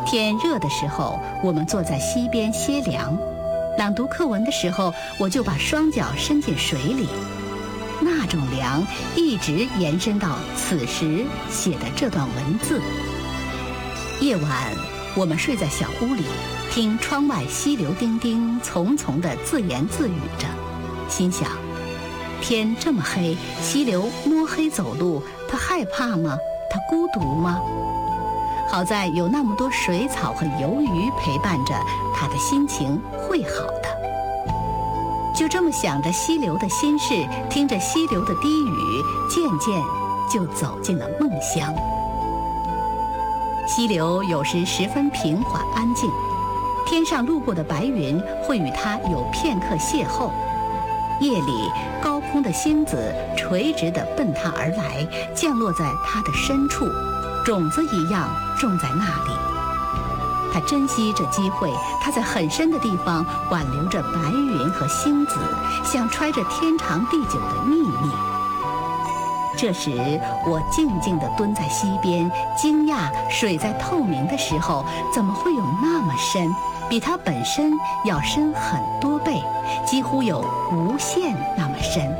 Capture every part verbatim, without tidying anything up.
天热的时候，我们坐在溪边歇凉；朗读课文的时候，我就把双脚伸进水里。那种凉一直延伸到此时写的这段文字。夜晚，我们睡在小屋里，听窗外溪流叮叮丛丛地自言自语着，心想：天这么黑，溪流摸黑走路，它害怕吗？它孤独吗？好在有那么多水草和游鱼陪伴着，他的心情会好的。就这么想着溪流的心事，听着溪流的低语，渐渐就走进了梦乡。溪流有时十分平缓安静，天上路过的白云会与它有片刻邂逅。夜里，高空的星子垂直地奔它而来，降落在它的深处，种子一样种在那里。他珍惜这机会，他在很深的地方挽留着白云和星子，像揣着天长地久的秘密。这时，我静静地蹲在溪边，惊讶水在透明的时候，怎么会有那么深，比它本身要深很多倍，几乎有无限那么深。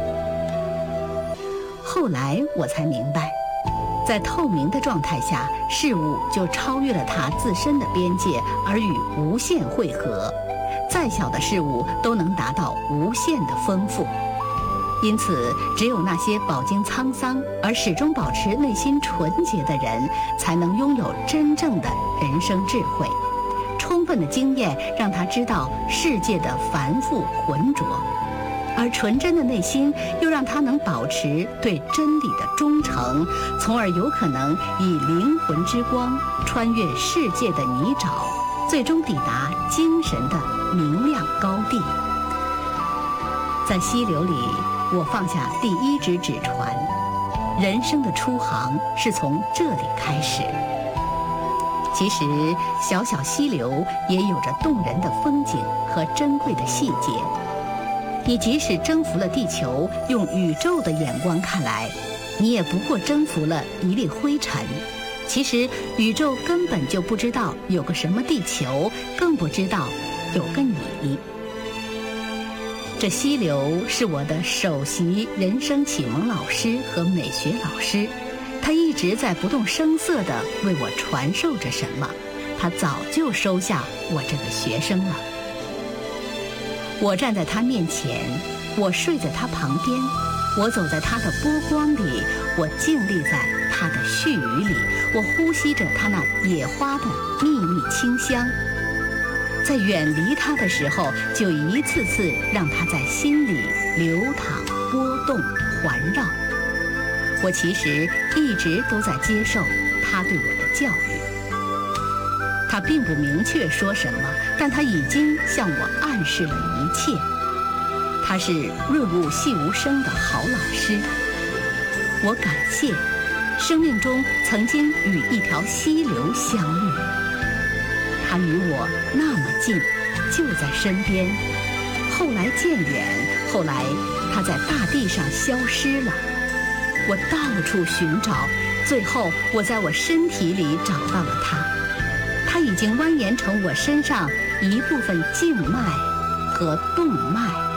后来我才明白，在透明的状态下，事物就超越了它自身的边界，而与无限汇合。再小的事物都能达到无限的丰富。因此，只有那些饱经沧桑而始终保持内心纯洁的人，才能拥有真正的人生智慧。充分的经验让他知道世界的繁复浑浊，而纯真的内心又让他能保持对真理的忠诚，从而有可能以灵魂之光穿越世界的泥沼，最终抵达精神的明亮高地。在溪流里，我放下第一只纸船，人生的初航是从这里开始。其实，小小溪流也有着动人的风景和珍贵的细节。你即使征服了地球，用宇宙的眼光看来，你也不过征服了一粒灰尘。其实，宇宙根本就不知道有个什么地球，更不知道有个你。这溪流是我的首席人生启蒙老师和美学老师，他一直在不动声色地为我传授着什么，他早就收下我这个学生了。我站在他面前，我睡在他旁边，我走在他的波光里，我静立在他的絮语里，我呼吸着他那野花的秘密清香。在远离他的时候，就一次次让他在心里流淌、波动、环绕。我其实一直都在接受他对我的教育。他并不明确说什么，但他已经向我暗示了一切。他是润物细无声的好老师。我感谢生命中曾经与一条溪流相遇。他与我那么近，就在身边。后来渐远，后来他在大地上消失了。我到处寻找，最后我在我身体里找到了他。他已经蜿蜒成我身上一部分静脉和动脉。